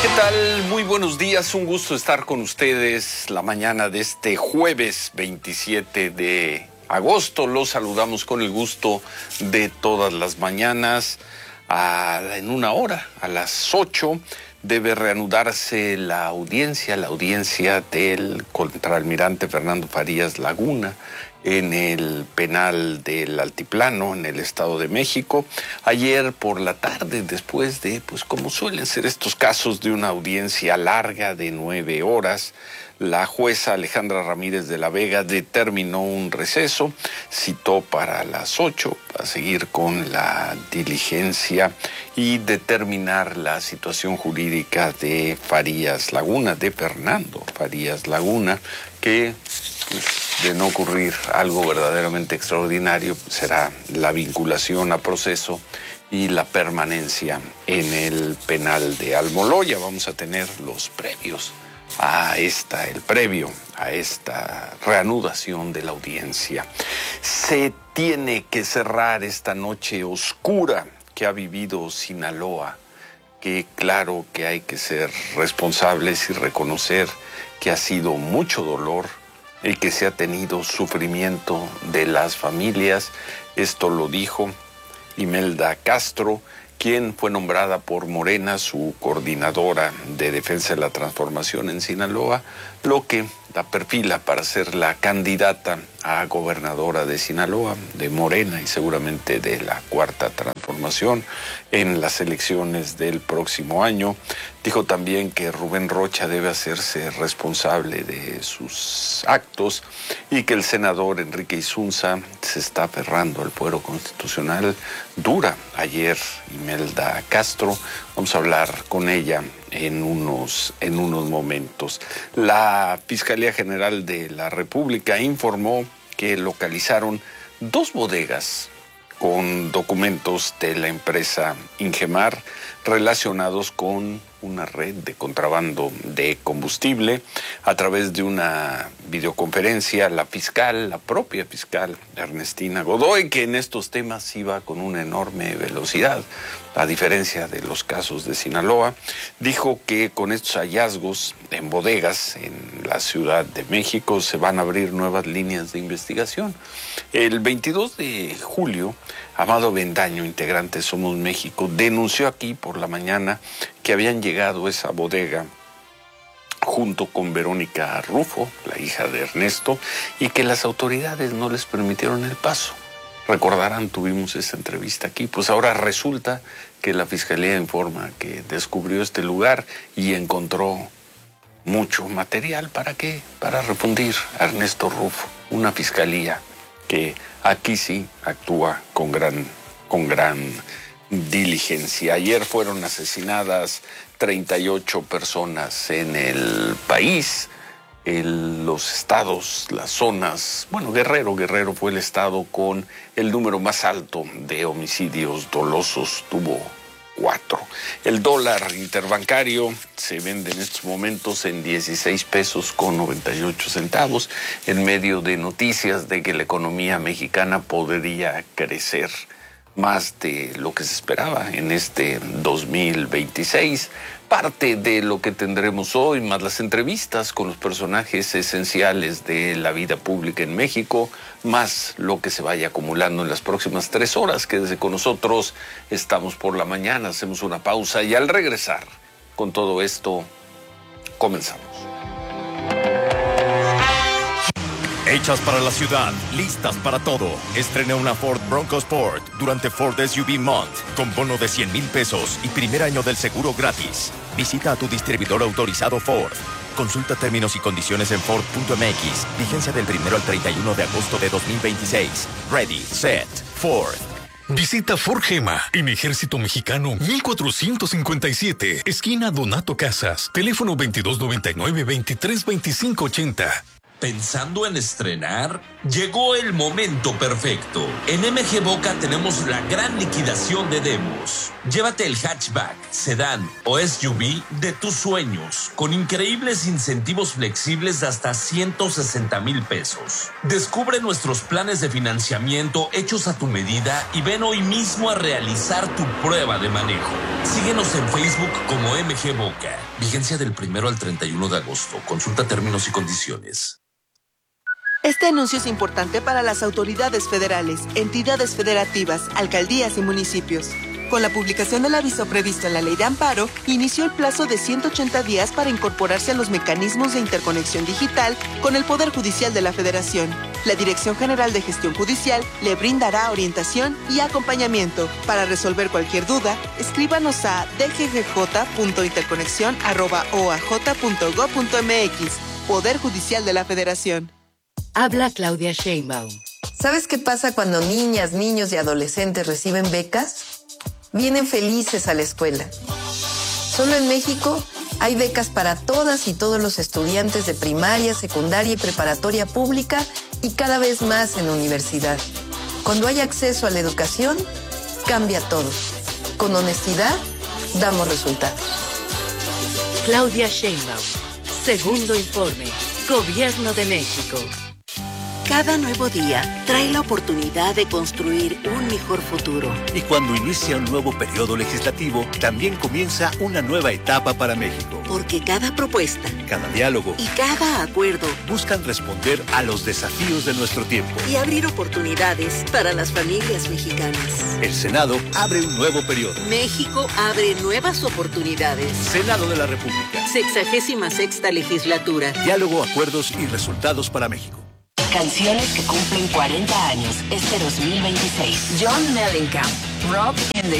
tal? Muy buenos días, un gusto estar con ustedes la mañana de este jueves 27 de agosto. Los saludamos con el gusto de todas las mañanas. En una hora, a las 8, debe reanudarse la audiencia del contraalmirante Fernando Farías Laguna en el penal del Altiplano, en el Estado de México. Ayer por la tarde, después de, como suelen ser estos casos, de una audiencia larga de 9 horas, la jueza Alejandra Ramírez de la Vega determinó un receso, citó para las 8 a seguir con la diligencia y determinar la situación jurídica de Farías Laguna, de Fernando Farías Laguna, que de no ocurrir algo verdaderamente extraordinario será la vinculación a proceso y la permanencia en el penal de Almoloya. Vamos a tener los previos el previo a esta reanudación de la audiencia. Se tiene que cerrar esta noche oscura que ha vivido Sinaloa, que claro que hay que ser responsables y reconocer que ha sido mucho dolor y que se ha tenido sufrimiento de las familias. Esto lo dijo Imelda Castro, quien fue nombrada por Morena su coordinadora de defensa de la transformación en Sinaloa, lo que la perfila para ser la candidata a gobernadora de Sinaloa, de Morena y seguramente de la Cuarta Transformación en las elecciones del próximo año. Dijo también que Rubén Rocha debe hacerse responsable de sus actos y que el senador Enrique Isunza se está aferrando al fuero constitucional. Dura ayer Imelda Castro. Vamos a hablar con ella en unos momentos. La Fiscalía General de la República informó que localizaron 2 bodegas con documentos de la empresa Ingemar relacionados con una red de contrabando de combustible. A través de una videoconferencia, la propia fiscal Ernestina Godoy, que en estos temas iba con una enorme velocidad, a diferencia de los casos de Sinaloa, dijo que con estos hallazgos en bodegas en la Ciudad de México se van a abrir nuevas líneas de investigación. El 22 de julio, Amado Bendaño, integrante de Somos México, denunció aquí por la mañana que habían llegado a esa bodega junto con Verónica Rufo, la hija de Ernesto, y que las autoridades no les permitieron el paso. Recordarán, tuvimos esa entrevista aquí. Pues ahora resulta que la Fiscalía informa que descubrió este lugar y encontró mucho material. ¿Para qué? Para refundir a Ernesto Rufo. Una fiscalía que aquí sí actúa con gran diligencia. Ayer fueron asesinadas 38 personas en el país, en los estados, las zonas. Guerrero fue el estado con el número más alto de homicidios dolosos, tuvo 4. El dólar interbancario se vende en estos momentos en 16 pesos con 98 centavos, en medio de noticias de que la economía mexicana podría crecer más de lo que se esperaba en este 2026. Parte de lo que tendremos hoy, más las entrevistas con los personajes esenciales de la vida pública en México, más lo que se vaya acumulando en las próximas 3 horas. Quédese con nosotros, estamos por la mañana, hacemos una pausa y al regresar con todo esto, comenzamos. Hechas para la ciudad, listas para todo. Estrena una Ford Bronco Sport durante Ford SUV Month con bono de 100,000 pesos y primer año del seguro gratis. Visita a tu distribuidor autorizado Ford. Consulta términos y condiciones en Ford.mx. Vigencia del 1 al 31 de agosto de 2026. Ready, set, Ford. Visita Ford Gema en Ejército Mexicano 1457, esquina Donato Casas. Teléfono 2299-232580. ¿Pensando en estrenar? Llegó el momento perfecto. En MG Boca tenemos la gran liquidación de demos. Llévate el hatchback, sedán o SUV de tus sueños, con increíbles incentivos flexibles de hasta 160,000 pesos. Descubre nuestros planes de financiamiento hechos a tu medida y ven hoy mismo a realizar tu prueba de manejo. Síguenos en Facebook como MG Boca. Vigencia del 1 al 31 de agosto. Consulta términos y condiciones. Este anuncio es importante para las autoridades federales, entidades federativas, alcaldías y municipios. Con la publicación del aviso previsto en la Ley de Amparo, inició el plazo de 180 días para incorporarse a los mecanismos de interconexión digital con el Poder Judicial de la Federación. La Dirección General de Gestión Judicial le brindará orientación y acompañamiento. Para resolver cualquier duda, escríbanos a dggj.interconexión@oaj.gov.mx. Poder Judicial de la Federación. Habla Claudia Sheinbaum. ¿Sabes qué pasa cuando niñas, niños y adolescentes reciben becas? Vienen felices a la escuela. Solo en México hay becas para todas y todos los estudiantes de primaria, secundaria y preparatoria pública y cada vez más en universidad. Cuando hay acceso a la educación, cambia todo. Con honestidad, damos resultados. Claudia Sheinbaum. Segundo informe. Gobierno de México. Cada nuevo día trae la oportunidad de construir un mejor futuro. Y cuando inicia un nuevo periodo legislativo, también comienza una nueva etapa para México. Porque cada propuesta, cada diálogo y cada acuerdo buscan responder a los desafíos de nuestro tiempo y abrir oportunidades para las familias mexicanas. El Senado abre un nuevo periodo. México abre nuevas oportunidades. Senado de la República. 66ª legislatura. Diálogo, acuerdos y resultados para México. Canciones que cumplen 40 años este 2026. John Mellencamp, Rock and the